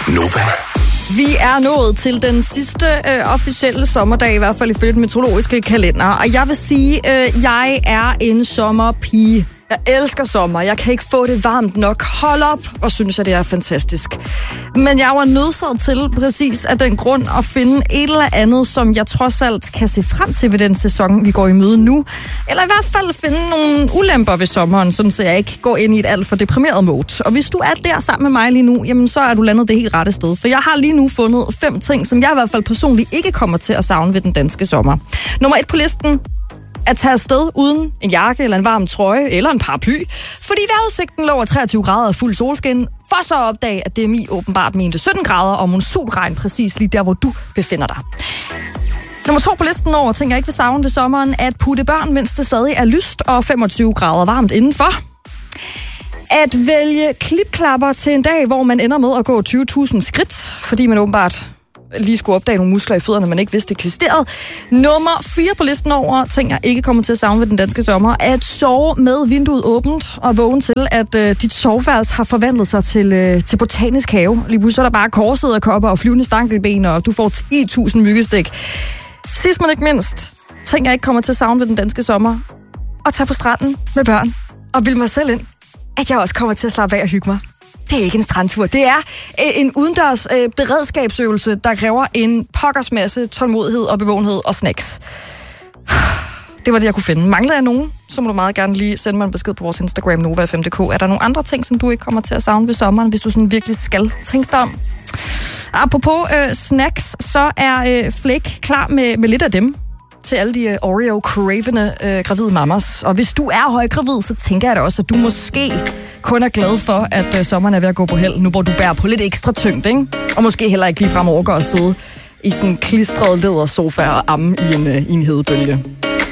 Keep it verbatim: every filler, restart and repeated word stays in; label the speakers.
Speaker 1: Nova.
Speaker 2: Vi er nået til den sidste øh, officielle sommerdag, i hvert fald ifølge den meteorologiske kalender. Og jeg vil sige, øh, jeg er en sommerpige. Jeg elsker sommer. Jeg kan ikke få det varmt nok. Hold op, og synes, at det er fantastisk. Men jeg var nødsaget til, præcis af den grund, at finde et eller andet, som jeg trods alt kan se frem til ved den sæson, vi går i møde nu. Eller i hvert fald finde nogle ulemper ved sommeren, sådan så jeg ikke går ind i et alt for deprimeret mode. Og hvis du er der sammen med mig lige nu, jamen så er du landet det helt rette sted. For jeg har lige nu fundet fem ting, som jeg i hvert fald personligt ikke kommer til at savne ved den danske sommer. Nummer et på listen: at tage afsted uden en jakke eller en varm trøje eller en paraply, fordi vejrudsigten lå treogtyve grader og fuld solskin, for så at opdage, at D M I åbenbart mente sytten grader og monsunregn præcis lige der, hvor du befinder dig. Nummer to på listen over ting, jeg ikke vil savne ved sommeren: at putte børn, mens det stadig er lyst og femogtyve grader varmt indenfor. At vælge klipklapper til en dag, hvor man ender med at gå tyve tusind skridt, fordi man åbenbart lige skulle opdage nogle muskler i fødderne, man ikke vidste eksisterede. Nummer fire på listen over ting, jeg ikke kommer til at savne ved den danske sommer: at sove med vinduet åbent og vågne til, at øh, dit soveværelse har forvandlet sig til, øh, til botanisk have. Lige pludselig er der bare korsæderkopper og flyvende stankelben, og du får ti tusind myggestik. Sidst men ikke mindst, ting, jeg ikke kommer til at savne ved den danske sommer: at tage på stranden med børn og bilde mig selv ind, at jeg også kommer til at slappe af og hygge mig. Det er ikke en strandtur. Det er en udendørs øh, beredskabsøvelse, der kræver en pokkers masse tålmodighed og bevågenhed og snacks. Det var det, jeg kunne finde. Mangler jeg nogen, så må du meget gerne lige sende mig en besked på vores Instagram, Nova F M punktum d k. Er der nogle andre ting, som du ikke kommer til at savne ved sommeren, hvis du sådan virkelig skal tænke dig om? Apropos øh, snacks, så er øh, Flake klar med, med lidt af dem til alle de uh, Oreo-cravende uh, gravide mamas. Og hvis du er højgravid, så tænker jeg da også, at du måske kun er glad for, at uh, sommeren er ved at gå på held, nu hvor du bærer på lidt ekstra tyngd, ikke? Og måske heller ikke lige frem overgår at sidde i sådan en klistret lædersofa og amme i en, uh, i en hedebølge.